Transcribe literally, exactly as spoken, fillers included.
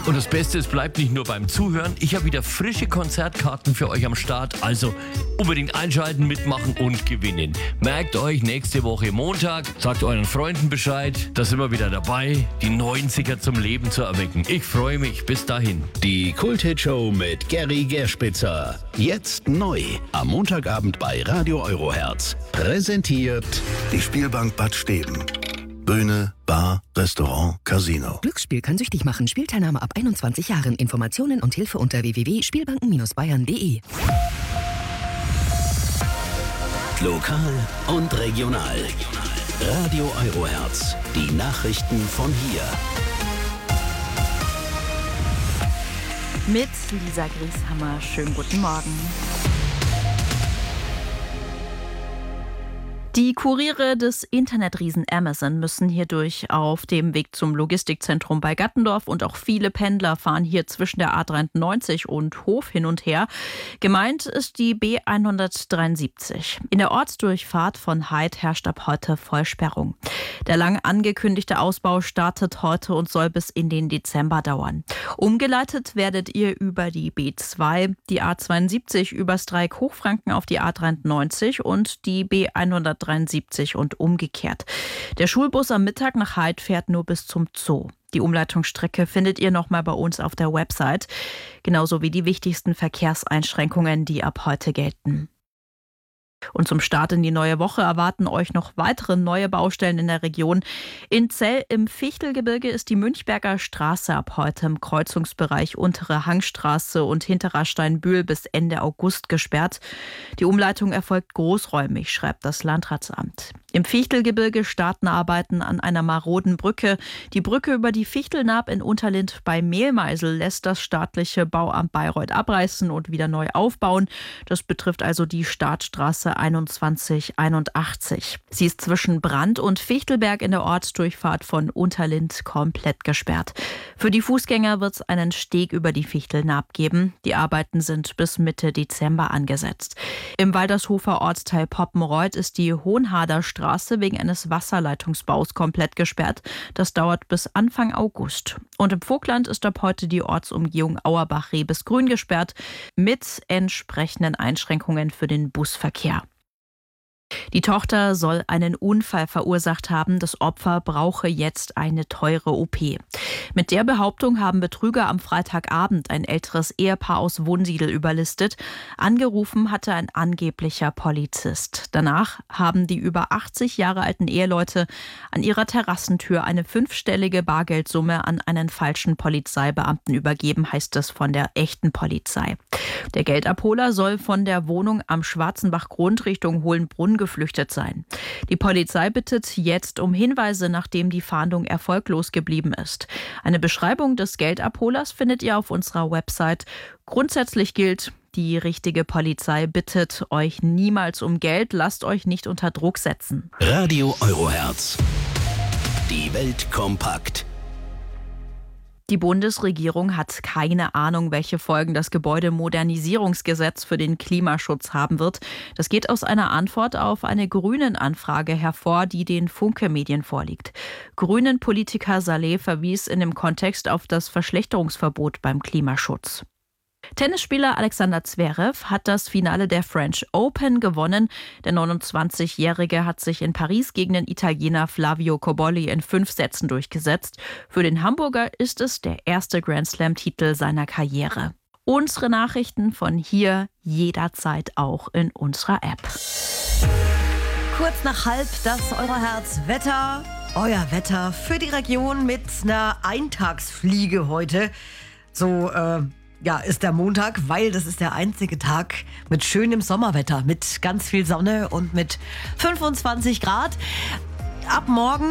Und das Beste, es bleibt nicht nur beim Zuhören. Ich habe wieder frische Konzertkarten für euch am Start. Also unbedingt einschalten, mitmachen und gewinnen. Merkt euch, nächste Woche Montag, sagt euren Freunden Bescheid. Da sind wir wieder dabei, die neunziger zum Leben zu erwecken. Ich freue mich. Bis dahin. Die Kult-Hit-Show mit Gary Gerspitzer. Jetzt neu. Am Montagabend bei Radio Euroherz. Präsentiert die Spielbank Bad Steben. Bühne, Bar, Restaurant, Casino. Glücksspiel kann süchtig machen. Spielteilnahme ab einundzwanzig Jahren. Informationen und Hilfe unter w w w punkt spielbanken Bindestrich bayern punkt de. Lokal und regional. Radio Euroherz. Die Nachrichten von hier. Mit Lisa Grieshammer. Schönen guten Morgen. Die Kuriere des Internetriesen Amazon müssen hierdurch auf dem Weg zum Logistikzentrum bei Gattendorf und auch viele Pendler fahren hier zwischen der A dreiundneunzig und Hof hin und her. Gemeint ist die B hundertdreiundsiebzig. In der Ortsdurchfahrt von Heid herrscht ab heute Vollsperrung. Der lang angekündigte Ausbau startet heute und soll bis in den Dezember dauern. Umgeleitet werdet ihr über die B zwei, die A zweiundsiebzig übers Dreieck Hochfranken auf die A dreiundneunzig und die B hundertdreiundsiebzig und umgekehrt. Der Schulbus am Mittag nach Heid fährt nur bis zum Zoo. Die Umleitungsstrecke findet ihr nochmal bei uns auf der Website, genauso wie die wichtigsten Verkehrseinschränkungen, die ab heute gelten. Und zum Start in die neue Woche erwarten euch noch weitere neue Baustellen in der Region. In Zell im Fichtelgebirge ist die Münchberger Straße ab heute im Kreuzungsbereich Untere Hangstraße und Hinterer Steinbühl bis Ende August gesperrt. Die Umleitung erfolgt großräumig, schreibt das Landratsamt. Im Fichtelgebirge starten Arbeiten an einer maroden Brücke. Die Brücke über die Fichtelnaab in Unterlind bei Mehlmeisel lässt das staatliche Bauamt Bayreuth abreißen und wieder neu aufbauen. Das betrifft also die Startstraße einundzwanzig einundachtzig. Sie ist zwischen Brand und Fichtelberg in der Ortsdurchfahrt von Unterlind komplett gesperrt. Für die Fußgänger wird es einen Steg über die Fichtelnaab geben. Die Arbeiten sind bis Mitte Dezember angesetzt. Im Waldershofer Ortsteil Poppenreuth ist die Hohenhader Straße wegen eines Wasserleitungsbaus komplett gesperrt. Das dauert bis Anfang August. Und im Vogtland ist ab heute die Ortsumgehung Auerbach-Rebesgrün gesperrt mit entsprechenden Einschränkungen für den Busverkehr. Die Tochter soll einen Unfall verursacht haben. Das Opfer brauche jetzt eine teure O P. Mit der Behauptung haben Betrüger am Freitagabend ein älteres Ehepaar aus Wunsiedel überlistet. Angerufen hatte ein angeblicher Polizist. Danach haben die über achtzig Jahre alten Eheleute an ihrer Terrassentür eine fünfstellige Bargeldsumme an einen falschen Polizeibeamten übergeben, heißt es von der echten Polizei. Der Geldabholer soll von der Wohnung am Schwarzenbach-Grund Richtung Hohenbrunn geflüchtet sein. Die Polizei bittet jetzt um Hinweise, nachdem die Fahndung erfolglos geblieben ist. Eine Beschreibung des Geldabholers findet ihr auf unserer Website. Grundsätzlich gilt, die richtige Polizei bittet euch niemals um Geld, lasst euch nicht unter Druck setzen. Radio Euroherz. Die Welt kompakt. Die Bundesregierung hat keine Ahnung, welche Folgen das Gebäudemodernisierungsgesetz für den Klimaschutz haben wird. Das geht aus einer Antwort auf eine Grünen-Anfrage hervor, die den Funke-Medien vorliegt. Grünen-Politiker Saleh verwies in dem Kontext auf das Verschlechterungsverbot beim Klimaschutz. Tennisspieler Alexander Zverev hat das Finale der French Open gewonnen. Der neunundzwanzigjährige hat sich in Paris gegen den Italiener Flavio Cobolli in fünf Sätzen durchgesetzt. Für den Hamburger ist es der erste Grand-Slam-Titel seiner Karriere. Unsere Nachrichten von hier jederzeit auch in unserer App. Kurz nach halb das Euroherz-Wetter. Euer Wetter für die Region mit einer Eintagsfliege heute. So, äh... Ja, ist der Montag, weil das ist der einzige Tag mit schönem Sommerwetter, mit ganz viel Sonne und mit fünfundzwanzig Grad. Ab morgen